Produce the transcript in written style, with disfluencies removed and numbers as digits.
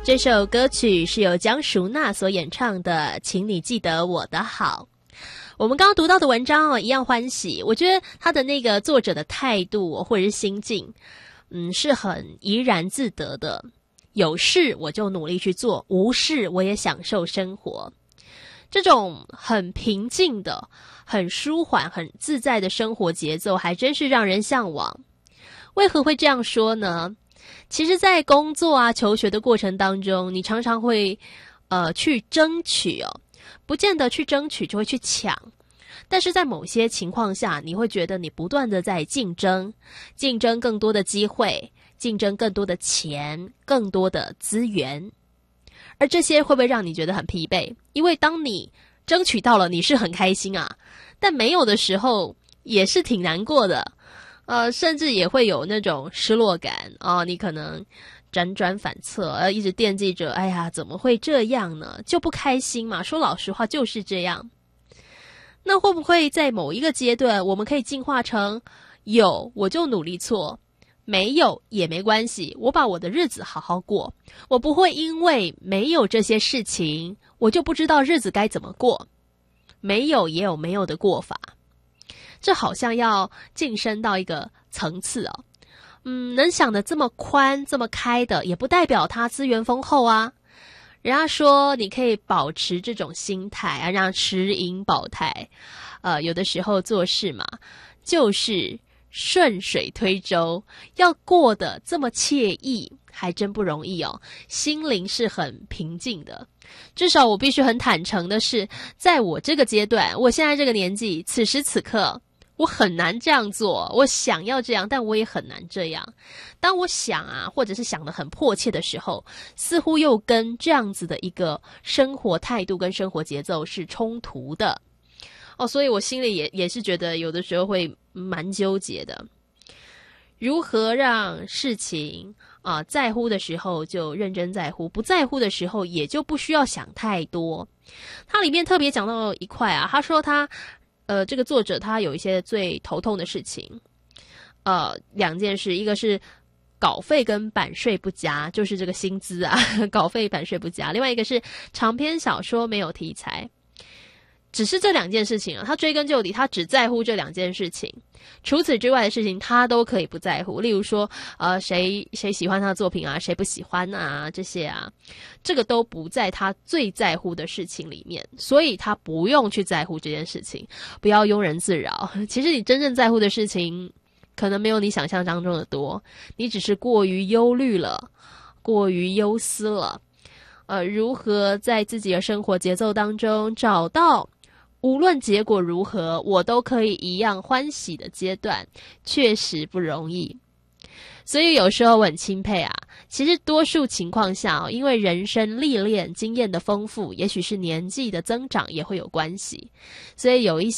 这首歌曲是由江淑娜所演唱的，请你记得我的好。我们刚刚读到的文章一样欢喜，我觉得他的那个作者的态度或者是心境，是很怡然自得的。有事我就努力去做，无事我也享受生活。这种很平静的、很舒缓、很自在的生活节奏，还真是让人向往。为何会这样说呢？其实在工作啊、求学的过程当中，你常常会去争取不见得去争取就会去抢，但是在某些情况下，你会觉得你不断的在竞争更多的机会，竞争更多的钱，更多的资源。而这些会不会让你觉得很疲惫？因为当你争取到了，你是很开心啊，但没有的时候也是挺难过的，甚至也会有那种失落感你可能辗转反侧，一直惦记着，哎呀，怎么会这样呢？就不开心嘛。说老实话就是这样。那会不会在某一个阶段，我们可以进化成有我就努力做，没有也没关系，我把我的日子好好过，我不会因为没有这些事情，我就不知道日子该怎么过。没有也有没有的过法，这好像要晋升到一个层次能想得这么宽这么开的，也不代表他资源丰厚啊。人家说你可以保持这种心态让持盈保泰。有的时候做事嘛，就是顺水推舟，要过得这么惬意，还真不容易心灵是很平静的。至少我必须很坦诚的是，在我这个阶段，我现在这个年纪，此时此刻，我很难这样做。我想要这样，但我也很难这样。当我想或者是想得很迫切的时候，似乎又跟这样子的一个生活态度跟生活节奏是冲突的所以我心里也是觉得有的时候会蛮纠结的。如何让事情在乎的时候就认真在乎，不在乎的时候也就不需要想太多。它里面特别讲到一块他说他这个作者他有一些最头痛的事情两件事，一个是稿费跟版税不佳，就是这个薪资稿费版税不佳，另外一个是长篇小说没有题材。只是这两件事情他追根究底，他只在乎这两件事情，除此之外的事情他都可以不在乎。例如说谁喜欢他的作品谁不喜欢这些这个都不在他最在乎的事情里面，所以他不用去在乎这件事情，不要庸人自扰。其实你真正在乎的事情可能没有你想象当中的多，你只是过于忧虑了，过于忧思了。如何在自己的生活节奏当中找到无论结果如何我都可以一样欢喜的阶段，确实不容易。所以有时候我很钦佩其实多数情况下因为人生历练经验的丰富，也许是年纪的增长也会有关系，所以有一些